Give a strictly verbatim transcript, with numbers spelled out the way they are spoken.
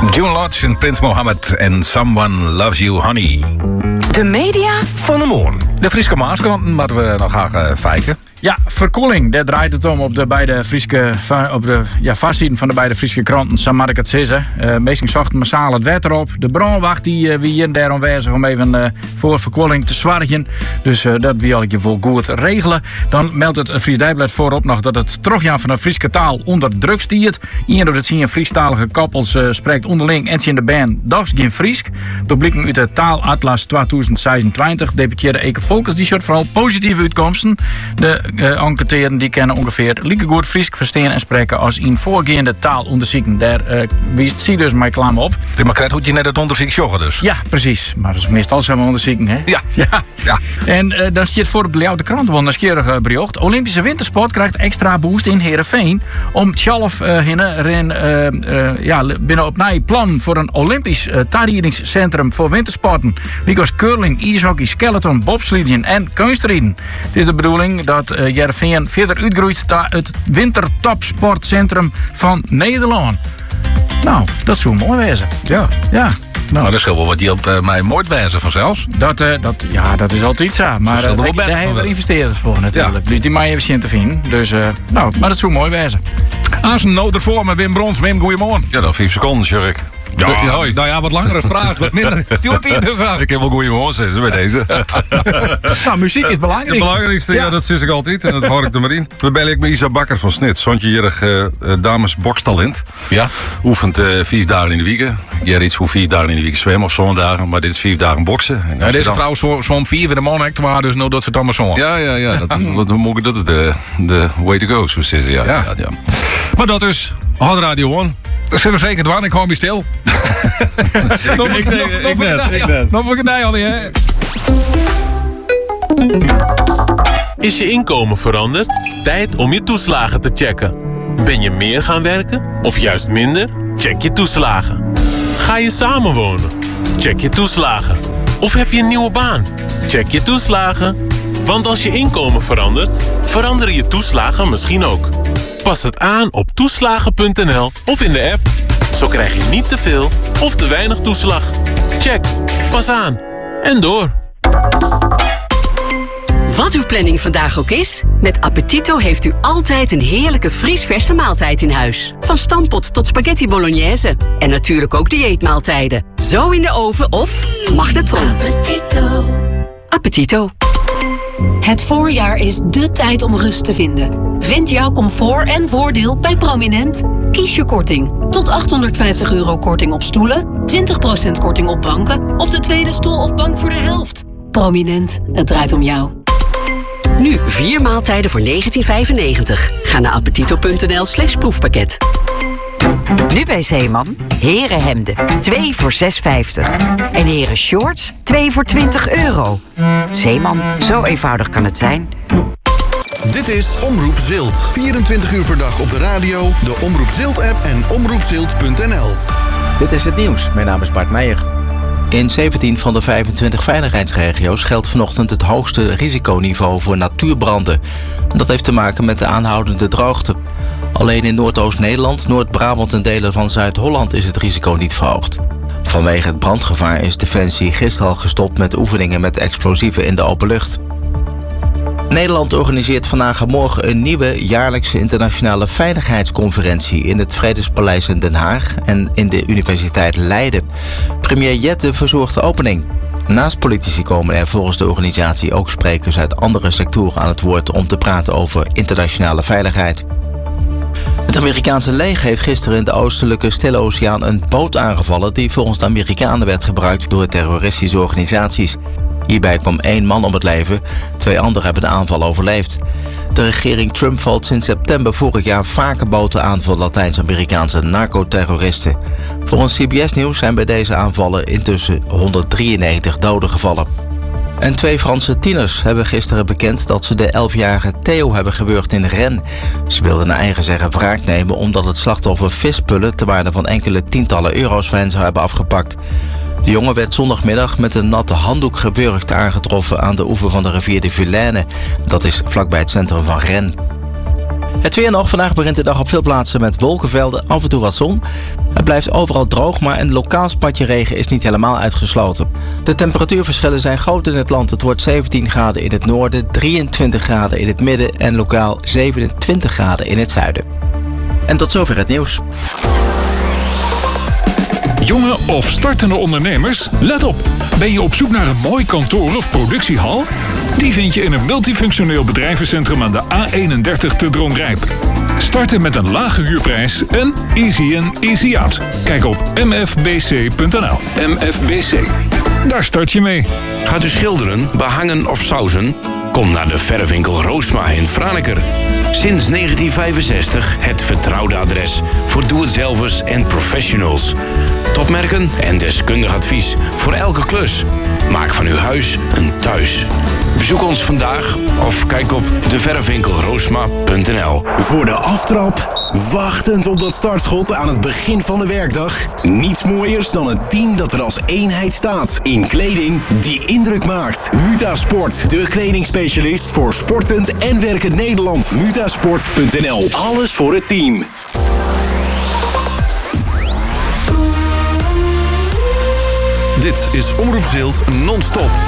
June Lodge en Prins Mohammed en Someone Loves You Honey. De media van de morgen. De Friese Maaskant laten we nog graag uh, fijken. Ja, verkoeling, daar draait het om op de beide Friese, op de ja, vastzijden van de beide Friese kranten, zo mag ik het zeggen. Uh, meestal zocht massaal het wetter op. De brandwacht die uh, wie hier daar aanwezig om even uh, voor verkoeling te zwargen. Dus uh, dat wil ik je wel goed regelen. Dan meldt het Fries Dagblad voorop nog dat het teruggaan van de Friese taal onder druk stiert. Iemand door het zien Friestalige koppels uh, spreekt onderling en in de band dags geen Fries. Door blikken uit de taalatlas tweeduizend zesentwintig debuteerde Eke Volkers die soort vooral positieve uitkomsten. De Uh, enquêteren die kennen ongeveer lieke goed Fries verstaan en spreken als in voorgaande taalonderzoeken. Daar uh, wist ze dus mijn klam op. Maar krijgt hoe je net het onderzoek joggen dus? Ja, precies. Maar dat is meestal zo'n onderzoeken, hè? Ja. ja. ja. En uh, dan staat voor op de Oude Krant wel een nieuwsgierige bericht. Olympische wintersport krijgt extra boost in Heerenveen om zelf uh, hinnen uh, uh, ja, binnen opnieuw plan voor een Olympisch uh, taalriedingscentrum voor wintersporten. Die als curling, ijshockey, skeleton, bobsledding en kunstrieden. Het is de bedoeling dat uh, Heerenveen verder uitgroeit naar het wintertopsportcentrum van Nederland. Nou, dat zou mooi wezen. Ja. Ja. Nou, dat is wel wat die uh, mij mooi wijzen vanzelfs. Dat, uh, dat, ja, dat is altijd zo. Maar uh, daar, daar hebben we investeerders voor natuurlijk. Ja. Dus die mag je even zien te vinden. Dus, uh, nou, maar dat zou mooi wezen. Als een nood ervoor met Wim Brons. Wim, goeiemorgen. Ja, dan vijf seconden, Jurk. Ja, ja, nou ja, wat langere spraak, wat minder stuurtijd dus aan. Ik heb wel goede morgen zeggen bij deze. Nou, muziek is het belangrijkste. Het belangrijkste, ja, ja dat zie ik altijd en dat hoor ik er maar in. We bellen ik met Isa Bakker van Snit. Zontje-jerig uh, dames bokstalent. Ja. Oefent uh, vier dagen in de week. Jij iets hoe vier dagen in de week zwemmen of zondagen, maar dit is vier dagen boksen. En ja, deze dan... vrouw zwom zo vier van de man hectare, dus nou dat ze het allemaal zo. Ja, ja, ja. Dat, dat, dat, dat is de, de way to go, zo zeggen ze. Ja, ja. Ja, ja. Maar dat is Hard Radio One. Dat zullen we zeker doen, ik hou me stil. Nog voor ik het al niet, hè? Is je inkomen veranderd? Tijd om je toeslagen te checken. Ben je meer gaan werken? Of juist minder? Check je toeslagen. Ga je samenwonen? Check je toeslagen. Of heb je een nieuwe baan? Check je toeslagen. Want als je inkomen verandert, veranderen je toeslagen misschien ook. Pas het aan op toeslagen punt n l of in de app. Zo krijg je niet te veel of te weinig toeslag. Check, pas aan en door. Wat uw planning vandaag ook is, met Appetito heeft u altijd een heerlijke vriesverse maaltijd in huis. Van stampot tot spaghetti bolognese. En natuurlijk ook dieetmaaltijden. Zo in de oven of magnetron. Appetito. Appetito. Het voorjaar is dé tijd om rust te vinden. Vind jouw comfort en voordeel bij Prominent. Kies je korting. Tot achthonderdvijftig euro korting op stoelen, twintig procent korting op banken of de tweede stoel of bank voor de helft. Prominent, het draait om jou. Nu vier maaltijden voor negentien vijfennegentig. Ga naar appetito punt n l slash proefpakket. Nu bij Zeeman. Herenhemden. twee voor zes vijftig. En heren shorts. twee voor twintig euro. Zeeman, zo eenvoudig kan het zijn. Dit is Omroep Zilt. vierentwintig uur per dag op de radio, de Omroep Zilt-app en omroep zilt punt n l. Dit is het nieuws. Mijn naam is Bart Meijer. In zeventien van de vijfentwintig veiligheidsregio's geldt vanochtend het hoogste risiconiveau voor natuurbranden. Dat heeft te maken met de aanhoudende droogte. Alleen in Noordoost-Nederland, Noord-Brabant en delen van Zuid-Holland is het risico niet verhoogd. Vanwege het brandgevaar is Defensie gisteren al gestopt met oefeningen met explosieven in de open lucht. Nederland organiseert vandaag en morgen een nieuwe jaarlijkse internationale veiligheidsconferentie in het Vredespaleis in Den Haag en in de Universiteit Leiden. Premier Jette verzorgt de opening. Naast politici komen er volgens de organisatie ook sprekers uit andere sectoren aan het woord om te praten over internationale veiligheid. Het Amerikaanse leger heeft gisteren in de oostelijke Stille Oceaan een boot aangevallen die volgens de Amerikanen werd gebruikt door terroristische organisaties. Hierbij kwam één man om het leven, twee anderen hebben de aanval overleefd. De regering Trump valt sinds september vorig jaar vaker boten aan voor Latijns-Amerikaanse narcoterroristen. Volgens C B S Nieuws zijn bij deze aanvallen intussen honderddrieënnegentig doden gevallen. En twee Franse tieners hebben gisteren bekend dat ze de elfjarige Theo hebben gewurgd in Rennes. Ze wilden naar eigen zeggen wraak nemen omdat het slachtoffer vispullen ter waarde van enkele tientallen euro's van hen zou hebben afgepakt. De jongen werd zondagmiddag met een natte handdoek gewurgd aangetroffen aan de oever van de rivier de Vilaine. Dat is vlakbij het centrum van Rennes. Het weer nog. Vandaag begint de dag op veel plaatsen met wolkenvelden, af en toe wat zon. Het blijft overal droog, maar een lokaal spatje regen is niet helemaal uitgesloten. De temperatuurverschillen zijn groot in het land. Het wordt zeventien graden in het noorden, drieëntwintig graden in het midden en lokaal zevenentwintig graden in het zuiden. En tot zover het nieuws. Jonge of startende ondernemers, let op. Ben je op zoek naar een mooi kantoor of productiehal? Die vind je in een multifunctioneel bedrijvencentrum aan de A eenendertig te Dronrijp. Starten met een lage huurprijs en easy in, easy out. Kijk op m f b c punt n l. M F B C. Daar start je mee. Gaat u schilderen, behangen of sausen? Kom naar de verfwinkel Roosma in Franeker. Sinds negentien vijfenzestig het vertrouwde adres voor doe-het-zelvers en professionals. Topmerken en deskundig advies voor elke klus. Maak van uw huis een thuis. Bezoek ons vandaag of kijk op de verfwinkel roosma punt n l. Voor de aftrap, wachtend op dat startschot aan het begin van de werkdag. Niets mooiers dan een team dat er als eenheid staat. In kleding die indruk maakt. Mutasport, de kledingspecialist voor sportend en werkend Nederland. mutasport punt n l. Alles voor het team. Dit is Omroep Zilt non-stop.